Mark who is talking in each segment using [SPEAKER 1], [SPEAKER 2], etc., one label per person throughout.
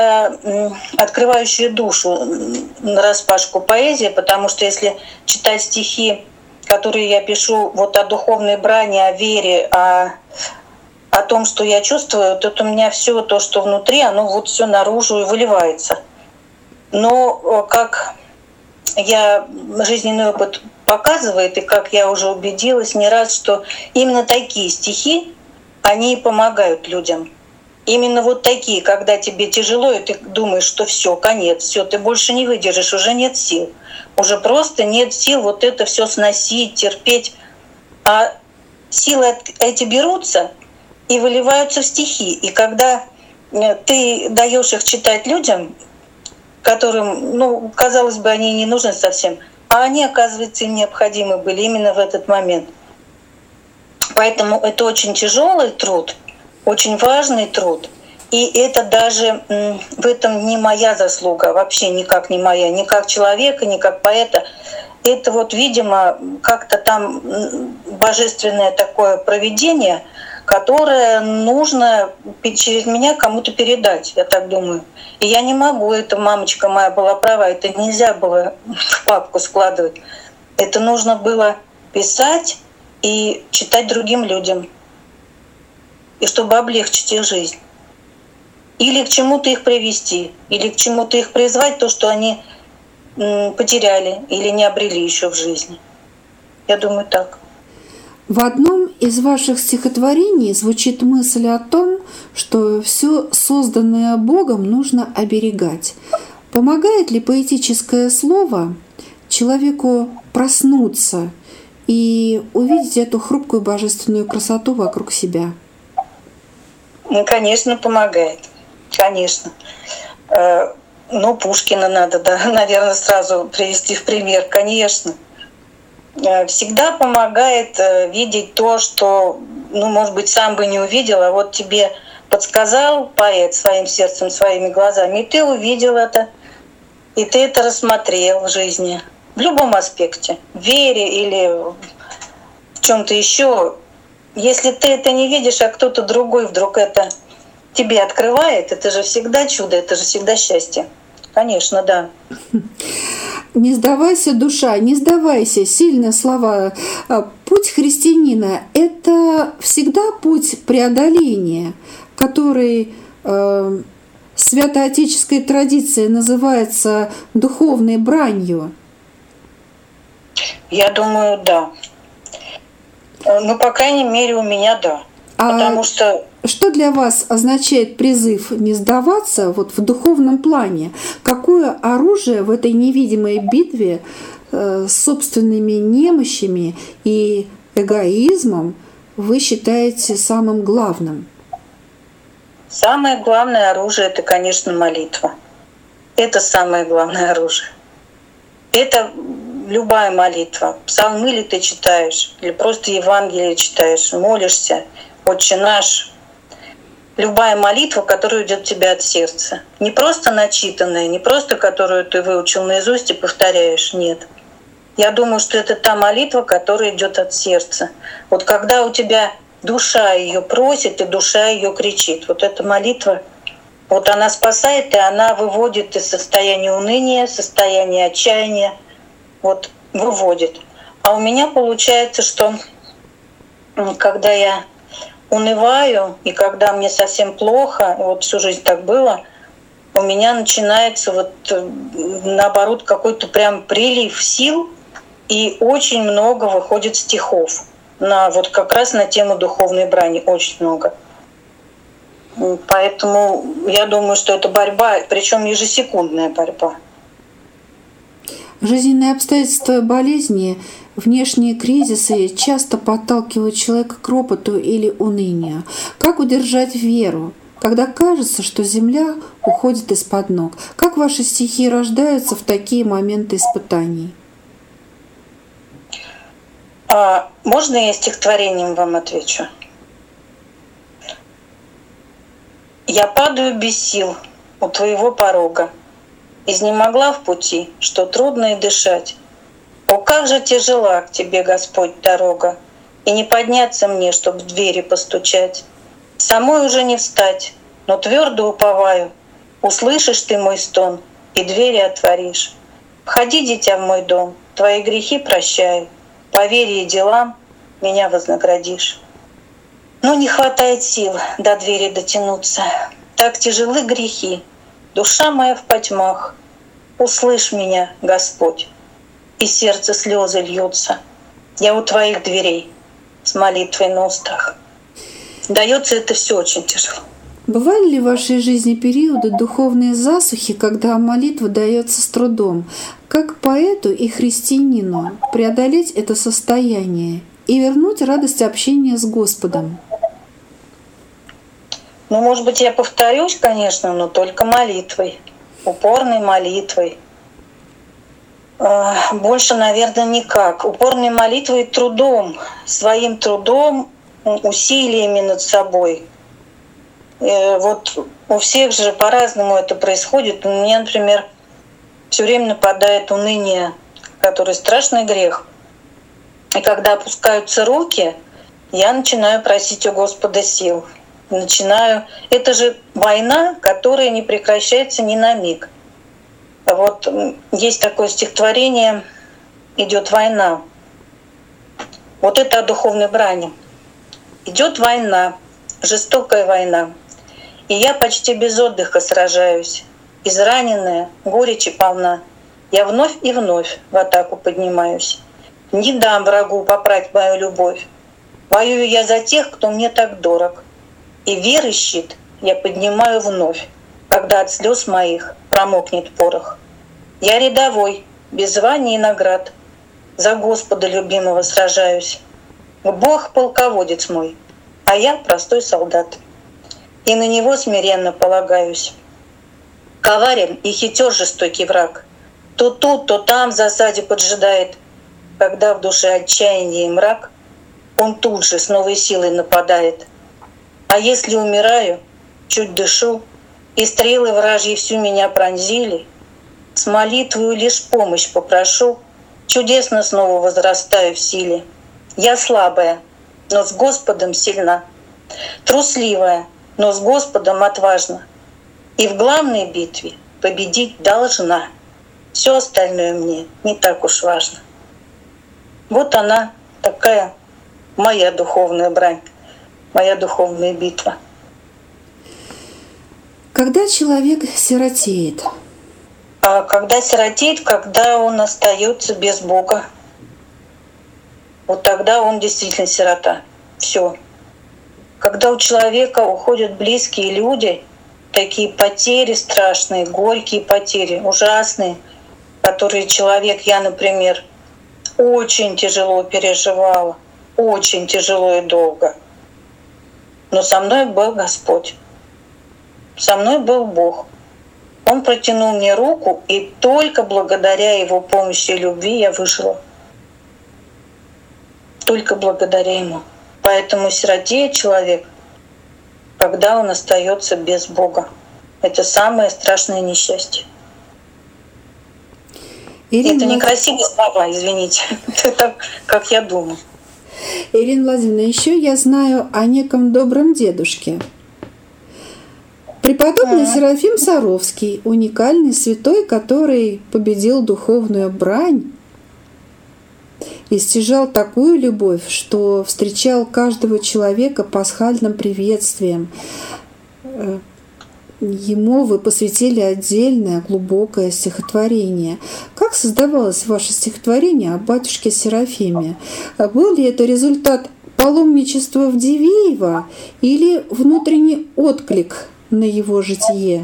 [SPEAKER 1] открывающая душу нараспашку поэзия, потому что если читать стихи, которые я пишу вот о духовной брани, о вере, о том, что я чувствую, то у меня все то, что внутри, оно вот все наружу и выливается. Но как жизненный опыт показывает, и как я уже убедилась не раз, что именно такие стихи, они помогают людям. Именно вот такие, когда тебе тяжело, и ты думаешь, что все, конец, все, ты больше не выдержишь, уже нет сил. Уже просто нет сил вот это все сносить, терпеть. А силы эти берутся и выливаются в стихи. И когда ты даешь их читать людям, которым, казалось бы, они не нужны совсем, а они, оказывается, необходимы были именно в этот момент. Поэтому это очень тяжелый труд, очень важный труд. И это даже в этом не моя заслуга, вообще никак не моя, ни как человека, ни как поэта. Это вот, видимо, как-то там божественное такое провидение, которое нужно через меня кому-то передать, я так думаю. И я не могу, это мамочка моя была права, это нельзя было в папку складывать. Это нужно было писать и читать другим людям, и чтобы облегчить их жизнь. Или к чему-то их привести, или к чему-то их призвать, то, что они потеряли или не обрели еще в жизни. Я думаю, так.
[SPEAKER 2] В одном из ваших стихотворений звучит мысль о том, что все созданное Богом нужно оберегать. Помогает ли поэтическое слово человеку проснуться и увидеть эту хрупкую божественную красоту вокруг себя?
[SPEAKER 1] Конечно, помогает. Конечно. Пушкина надо, наверное, сразу привести в пример. Конечно. Всегда помогает видеть то, что, может быть, сам бы не увидел, а вот тебе подсказал поэт своим сердцем, своими глазами, и ты увидел это, и ты это рассмотрел в жизни, в любом аспекте, в вере или в чем-то еще. Если ты это не видишь, а кто-то другой вдруг это тебе открывает, это же всегда чудо, это же всегда счастье. Конечно, да.
[SPEAKER 2] Не сдавайся, душа, не сдавайся. Сильные слова. Путь христианина — это всегда путь преодоления, который святоотеческой традицией называется духовной бранью.
[SPEAKER 1] Я думаю, да. По крайней мере, у меня да. Потому что...
[SPEAKER 2] Что для вас означает призыв не сдаваться вот в духовном плане? Какое оружие в этой невидимой битве с собственными немощами и эгоизмом вы считаете самым главным?
[SPEAKER 1] Самое главное оружие — это, конечно, молитва. Это самое главное оружие. Это любая молитва. Псалмы ли ты читаешь, или просто Евангелие читаешь, молишься, «Отче наш». Любая молитва, которая идет у тебя от сердца. Не просто начитанная, не просто которую ты выучил наизусть и повторяешь. Нет. Я думаю, что это та молитва, которая идет от сердца. Вот когда у тебя душа ее просит, и душа ее кричит. Вот эта молитва, вот она спасает, и она выводит из состояния уныния, состояния отчаяния. Вот выводит. А у меня получается, что когда я унываю, и когда мне совсем плохо, вот всю жизнь так было, у меня начинается наоборот какой-то прям прилив сил, и очень много выходит стихов как раз на тему духовной брани, очень много. Поэтому я думаю, что это борьба, причем ежесекундная борьба.
[SPEAKER 2] Жизненные обстоятельства болезни, внешние кризисы часто подталкивают человека к ропоту или унынию. Как удержать веру, когда кажется, что земля уходит из-под ног? Как ваши стихи рождаются в такие моменты испытаний?
[SPEAKER 1] Можно я стихотворением вам отвечу? «Я падаю без сил у твоего порога, изнемогла в пути, что трудно и дышать. О, как же тяжела к тебе, Господь, дорога, и не подняться мне, чтоб в двери постучать. Самой уже не встать, но твердо уповаю, Услышишь ты мой стон и двери отворишь. Входи, дитя, в мой дом, твои грехи прощаю, по вере и делам меня вознаградишь. Но не хватает сил до двери дотянуться, так тяжелы грехи, душа моя в потьмах. Услышь меня, Господь, и сердце слезы льются. Я у твоих дверей с молитвой на устах. Дается это все очень тяжело.
[SPEAKER 2] Бывали ли в вашей жизни периоды духовной засухи, когда молитва дается с трудом? Как поэту и христианину преодолеть это состояние и вернуть радость общения с Господом?
[SPEAKER 1] Ну, может быть, я повторюсь, конечно, но только молитвой, упорной молитвой. Больше, наверное, никак. Упорной молитвой и трудом, своим трудом, усилиями над собой. Вот у всех же по-разному это происходит. У меня, например, все время нападает уныние, который страшный грех. И когда опускаются руки, я начинаю просить у Господа сил. Это же война, которая не прекращается ни на миг. Вот есть такое стихотворение «Идет война». Вот это о духовной брани. Идет война, жестокая война. И я почти без отдыха сражаюсь. Израненная, горечи полна. Я вновь и вновь в атаку поднимаюсь. Не дам врагу попрать мою любовь. Воюю я за тех, кто мне так дорог. И веры щит я поднимаю вновь, когда от слез моих промокнет порох. Я рядовой, без званий и наград. За Господа любимого сражаюсь. Бог полководец мой, а я простой солдат. И на него смиренно полагаюсь. Коварен и хитер жестокий враг. То тут, то там в засаде поджидает. Когда в душе отчаяние и мрак, он тут же с новой силой нападает. А если умираю, чуть дышу, и стрелы вражьи всю меня пронзили, с молитвою лишь помощь попрошу, чудесно снова возрастаю в силе. Я слабая, но с Господом сильна, трусливая, но с Господом отважна. И в главной битве победить должна. Все остальное мне не так уж важно. Вот она, такая моя духовная брань, моя духовная битва.
[SPEAKER 2] Когда человек сиротеет?
[SPEAKER 1] Когда сиротеет, когда он остается без Бога. Вот тогда он действительно сирота. Все. Когда у человека уходят близкие люди, такие потери страшные, горькие потери, ужасные, которые я, например, очень тяжело переживала, очень тяжело и долго. Но со мной был Господь, со мной был Бог. Он протянул мне руку, и только благодаря Его помощи и любви я выжила. Только благодаря Ему. Поэтому сиротеет человек, когда он остается без Бога. Это самое страшное несчастье. Это некрасивые слова, извините. Это так, как я думаю.
[SPEAKER 2] Ирина Владимировна, еще я знаю о неком добром дедушке. Преподобный Серафим Саровский, уникальный святой, который победил духовную брань и стяжал такую любовь, что встречал каждого человека пасхальным приветствием. Ему вы посвятили отдельное глубокое стихотворение. Как создавалось ваше стихотворение о батюшке Серафиме? Был ли это результат паломничества в Дивеево или внутренний отклик на его житие?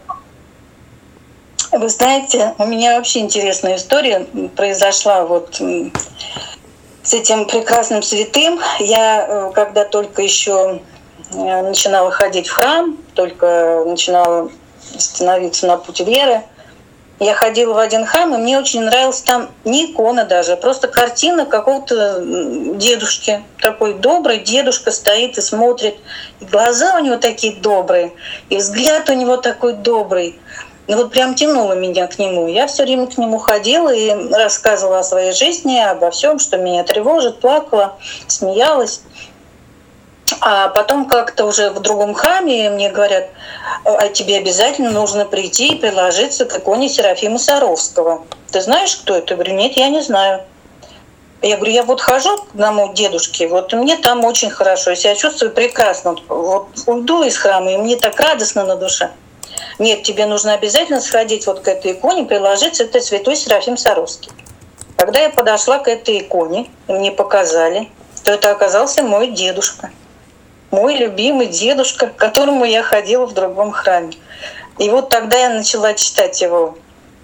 [SPEAKER 1] Вы знаете, у меня вообще интересная история произошла вот с этим прекрасным святым. Я когда только еще начинала ходить в храм, только начинала становиться на путь веры, я ходила в один храм, и мне очень нравилась там не икона даже, а просто картина какого-то дедушки. Такой добрый дедушка стоит и смотрит. И глаза у него такие добрые, и взгляд у него такой добрый. И вот прям тянуло меня к нему. Я все время к нему ходила и рассказывала о своей жизни, обо всем, что меня тревожит, плакала, смеялась. А потом как-то уже в другом храме мне говорят: а тебе обязательно нужно прийти и приложиться к иконе Серафима Саровского. Ты знаешь, кто это? Я говорю: нет, я не знаю. Я говорю: я вот хожу к одному дедушке, вот мне там очень хорошо, я себя чувствую прекрасно. Вот уйду из храма, и мне так радостно на душе. Нет, тебе нужно обязательно сходить вот к этой иконе, приложиться, это святой Серафим Саровский. Когда я подошла к этой иконе, и мне показали, то это оказался мой дедушка. Мой любимый дедушка, к которому я ходила в другом храме. И вот тогда я начала читать его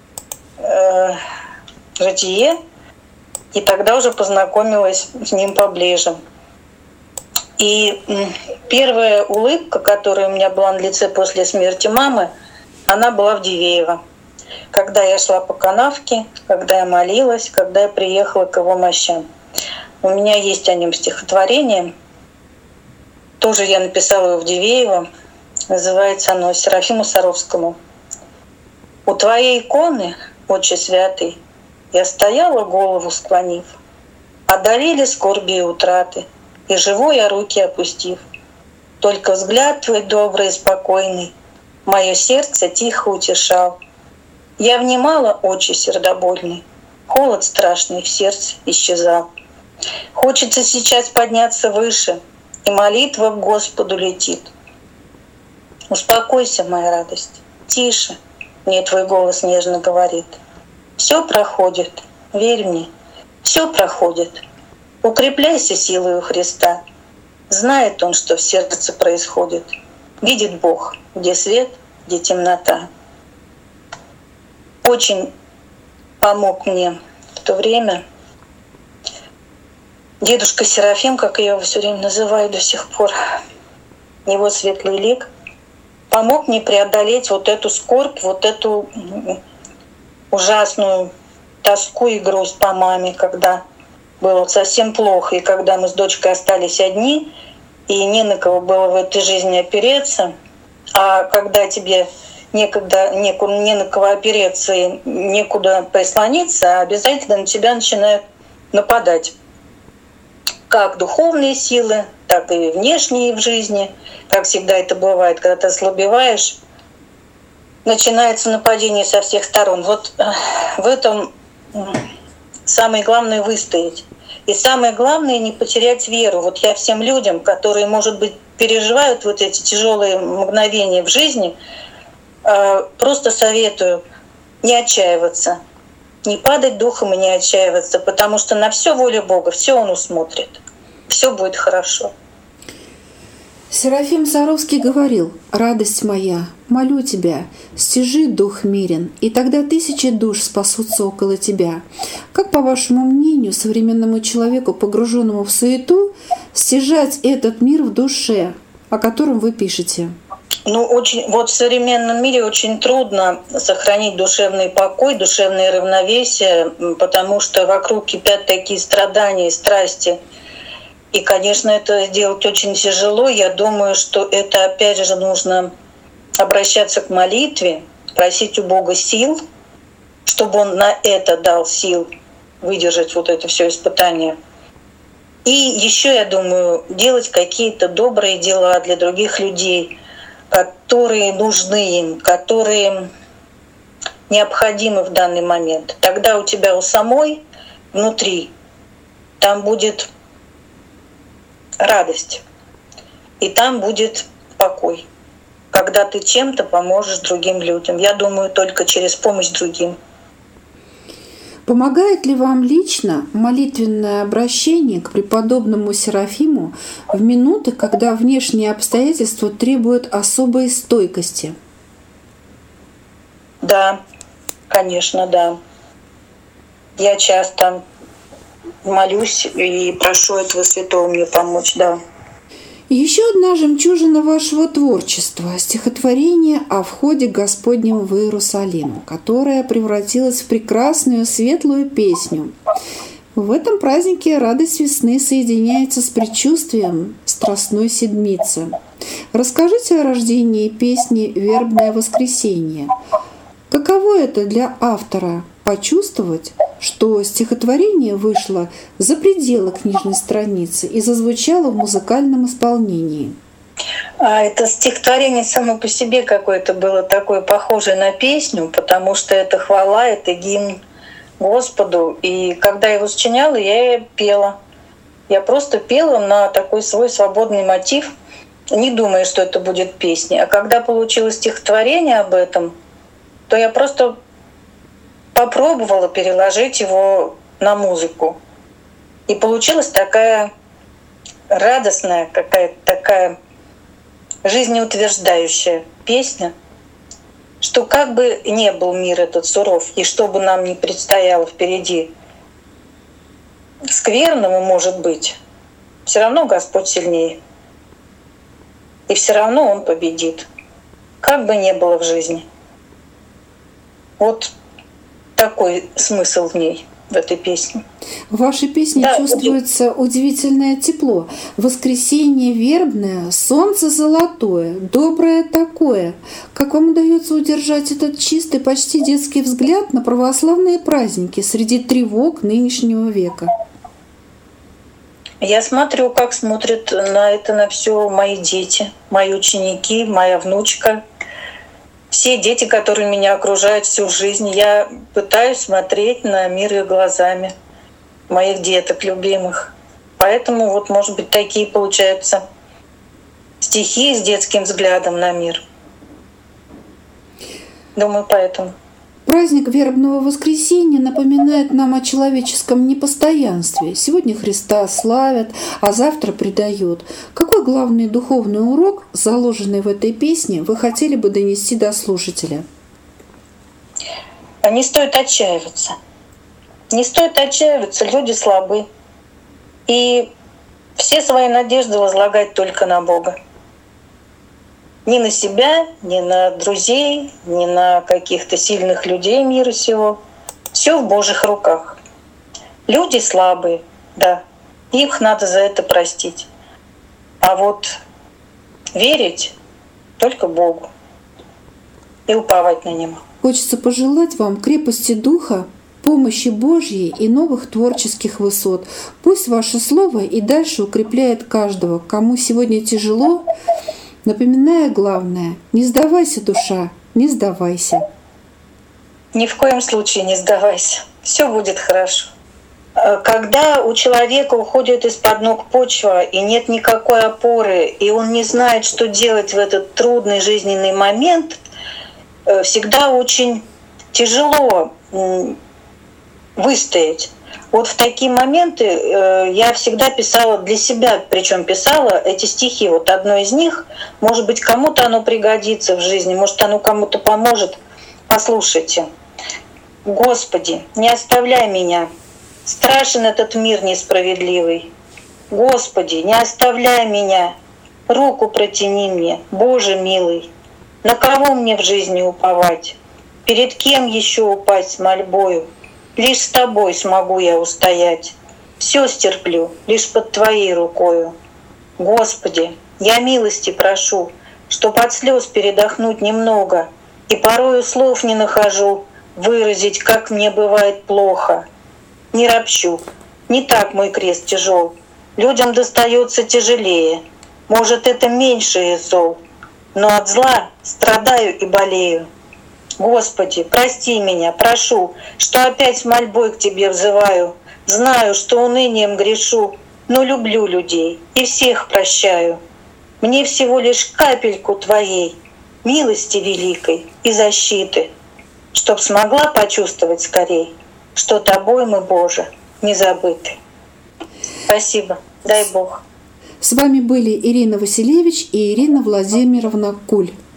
[SPEAKER 1] житие, и тогда уже познакомилась с ним поближе. И первая улыбка, которая у меня была на лице после смерти мамы, она была в Дивеево. Когда я шла по канавке, когда я молилась, когда я приехала к его мощам. У меня есть о нем стихотворение. Тоже я написала его в Дивеево. Называется оно «Серафиму Саровскому». «У твоей иконы, Отче святый, я стояла, голову склонив, одолели скорби и утраты, и живу я, руки опустив. Только взгляд твой добрый и спокойный мое сердце тихо утешал. Я внимала, Отче сердобольный, холод страшный в сердце исчезал. Хочется сейчас подняться выше, и молитва к Господу летит. Успокойся, моя радость, тише, мне твой голос нежно говорит. Все проходит, верь мне, все проходит. Укрепляйся силою Христа. Знает Он, что в сердце происходит. Видит Бог, где свет, где темнота. Очень помог мне в то время дедушка Серафим, как я его все время называю до сих пор, его светлый лик, помог мне преодолеть вот эту скорбь, вот эту ужасную тоску и грусть по маме, когда было совсем плохо, и когда мы с дочкой остались одни, и не на кого было в этой жизни опереться, а когда тебе не на кого опереться и некуда прислониться, обязательно на тебя начинают нападать. Как духовные силы, так и внешние в жизни. Как всегда это бывает, когда ты ослабеваешь, начинается нападение со всех сторон. Вот в этом самое главное — выстоять. И самое главное — не потерять веру. Вот я всем людям, которые, может быть, переживают вот эти тяжелые мгновения в жизни, просто советую не отчаиваться, не падать духом и не отчаиваться, потому что на все воля Бога, все Он усмотрит, все будет хорошо.
[SPEAKER 2] Серафим Саровский говорил: «Радость моя, молю тебя, стяжи дух мирен, и тогда тысячи душ спасутся около тебя». Как, по вашему мнению, современному человеку, погруженному в суету, стяжать этот мир в душе, о котором вы пишете?
[SPEAKER 1] Вот в современном мире очень трудно сохранить душевный покой, душевное равновесие, потому что вокруг кипят такие страдания, страсти. И, конечно, это сделать очень тяжело. Я думаю, что это, опять же, нужно обращаться к молитве, просить у Бога сил, чтобы Он на это дал сил выдержать вот это все испытание. И еще, я думаю, делать какие-то добрые дела для других людей, которые нужны им, которые необходимы в данный момент. Тогда у тебя у самой внутри там будет радость, и там будет покой, когда ты чем-то поможешь другим людям. Я думаю, только через помощь другим.
[SPEAKER 2] Помогает ли вам лично молитвенное обращение к преподобному Серафиму в минуты, когда внешние обстоятельства требуют особой стойкости?
[SPEAKER 1] Да, конечно, да. Я часто молюсь и прошу этого святого мне помочь, да.
[SPEAKER 2] Еще одна жемчужина вашего творчества — стихотворение о входе Господнем в Иерусалим, которое превратилось в прекрасную светлую песню. В этом празднике радость весны соединяется с предчувствием Страстной Седмицы. Расскажите о рождении песни «Вербное воскресенье». Каково это для автора — почувствовать, что стихотворение вышло за пределы книжной страницы и зазвучало в музыкальном исполнении.
[SPEAKER 1] А это стихотворение само по себе какое-то было такое похожее на песню, потому что это хвала, это гимн Господу. И когда я его сочиняла, я пела. Я просто пела на такой свой свободный мотив, не думая, что это будет песня. А когда получилось стихотворение об этом, то я просто попробовала переложить его на музыку. И получилась такая радостная, какая-то такая жизнеутверждающая песня, что как бы ни был мир этот суров, и что бы нам ни предстояло впереди скверному, может быть, все равно Господь сильнее. И все равно Он победит, как бы ни было в жизни. Вот такой смысл в ней, в этой песне.
[SPEAKER 2] В вашей песне чувствуется удивительное тепло. Воскресенье вербное, солнце золотое, доброе такое. Как вам удается удержать этот чистый, почти детский взгляд на православные праздники среди тревог нынешнего века?
[SPEAKER 1] Я смотрю, как смотрят на это, на все мои дети, мои ученики, моя внучка. Все дети, которые меня окружают всю жизнь, я пытаюсь смотреть на мир их глазами моих деток любимых. Поэтому вот, может быть, такие получаются стихи с детским взглядом на мир. Думаю, поэтому.
[SPEAKER 2] Праздник вербного воскресенья напоминает нам о человеческом непостоянстве. Сегодня Христа славят, а завтра предают. Какой главный духовный урок, заложенный в этой песне, вы хотели бы донести до слушателя?
[SPEAKER 1] Не стоит отчаиваться. Не стоит отчаиваться, люди слабы. И все свои надежды возлагать только на Бога. Ни на себя, ни на друзей, ни на каких-то сильных людей мира сего. Все в Божьих руках. Люди слабые, да, их надо за это простить. А вот верить только Богу и уповать на Него.
[SPEAKER 2] Хочется пожелать вам крепости духа, помощи Божьей и новых творческих высот. Пусть ваше слово и дальше укрепляет каждого, кому сегодня тяжело, напоминая главное: не сдавайся, душа, не сдавайся.
[SPEAKER 1] Ни в коем случае не сдавайся. Все будет хорошо. Когда у человека уходит из-под ног почва и нет никакой опоры, и он не знает, что делать в этот трудный жизненный момент, всегда очень тяжело выстоять. Вот в такие моменты я всегда писала для себя, причем писала эти стихи. Вот одно из них, может быть, кому-то оно пригодится в жизни, может, оно кому-то поможет. Послушайте. Господи, не оставляй меня. Страшен этот мир несправедливый. Господи, не оставляй меня. Руку протяни мне, Боже милый. На кого мне в жизни уповать? Перед кем еще упасть с мольбою? Лишь с Тобой смогу я устоять. Все стерплю, лишь под Твоей рукою. Господи, я милости прошу, чтоб от слез передохнуть немного, и порою слов не нахожу выразить, как мне бывает плохо. Не ропщу, не так мой крест тяжел. Людям достается тяжелее. Может, это меньше из зол, но от зла страдаю и болею. Господи, прости меня, прошу, что опять с мольбой к Тебе взываю. Знаю, что унынием грешу, но люблю людей и всех прощаю. Мне всего лишь капельку Твоей милости великой и защиты, чтоб смогла почувствовать скорей, что Тобой мы, Боже, не забыты. Спасибо, дай Бог.
[SPEAKER 2] С вами были Ирина Василевич и Ирина Владимировна Куль.